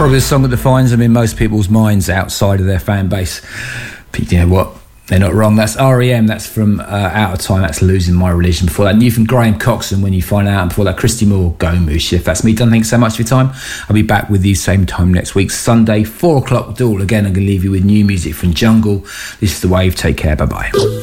Probably the song that defines them in most people's minds outside of their fan base. But you know what? They're not wrong. That's R.E.M. That's from Out of Time. That's Losing My Religion. Before that, new from Graham Coxon, When You Find Out. And before that, Christy Moore, Go Move Shift. That's me done. Thanks so much for your time. I'll be back with you same time next week, Sunday, 4 o'clock. Do all again. I'm going to leave you with new music from Jungle. This is The Wave. Take care. Bye-bye.